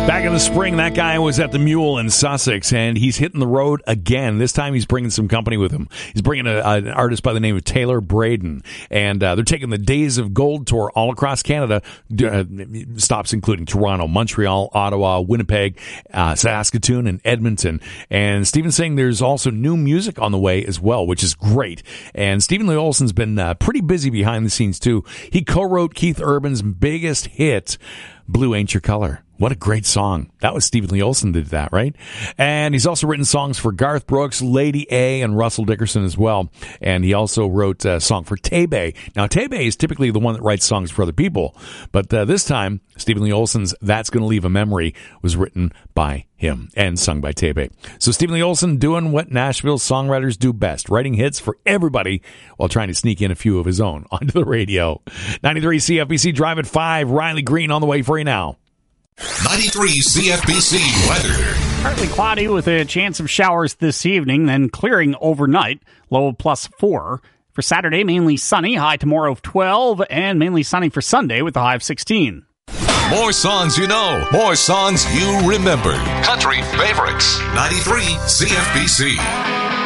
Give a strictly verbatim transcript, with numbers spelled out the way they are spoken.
Back in the spring, that guy was at the Mule in Sussex, and he's hitting the road again. This time he's bringing some company with him. He's bringing a, an artist by the name of Taylor Braden, and uh, they're taking the Days of Gold tour all across Canada. Uh, stops including Toronto, Montreal, Ottawa, Winnipeg, uh, Saskatoon, and Edmonton. And Stephen's saying there's also new music on the way as well, which is great. And Stephen Lee Olsen's been uh, pretty busy behind the scenes, too. He co-wrote Keith Urban's biggest hit, Blue Ain't Your Color. What a great song. That was Stephen Lee Olsen did that, right? And he's also written songs for Garth Brooks, Lady A, and Russell Dickerson as well. And he also wrote a song for Taybeh. Now, Taybeh is typically the one that writes songs for other people. But uh, this time, Stephen Lee Olsen's That's Gonna Leave a Memory was written by him and sung by Taybeh. So Stephen Lee Olsen doing what Nashville songwriters do best, writing hits for everybody while trying to sneak in a few of his own onto the radio. ninety-three C F B C Drive at five. Riley Green on the way for you now. ninety-three C F B C weather. Partly cloudy with a chance of showers this evening, then clearing overnight, low plus four. For Saturday, mainly sunny, high tomorrow of twelve, and mainly sunny for Sunday with a high of sixteen. More songs you know, more songs you remember. Country favorites. ninety-three C F B C.